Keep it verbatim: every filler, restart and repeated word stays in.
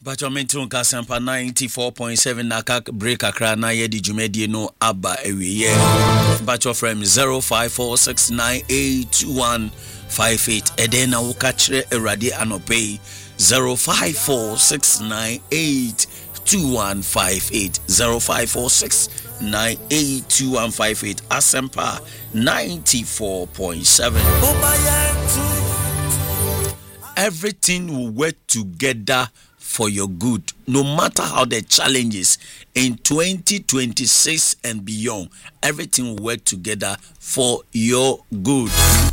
Bacho Mentron Kasampa ninety-four point seven Naka break akra na ye di jumedie no aba ewiye. Bacho from zero five four six nine eight two one five eight. Edena ukachre erade anope zero five four six nine eight two one five eight zero five four six nine eight two one five eight. Asempa ninety-four point seven. Everything will work together for your good, no matter how the challenges in twenty twenty-six and beyond. Everything will work together for your good.